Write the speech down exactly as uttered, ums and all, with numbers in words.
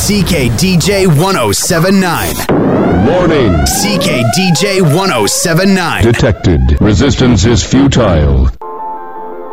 C K D J one oh seven nine. Warning. C K D J one oh seven nine. Detected. Resistance is futile.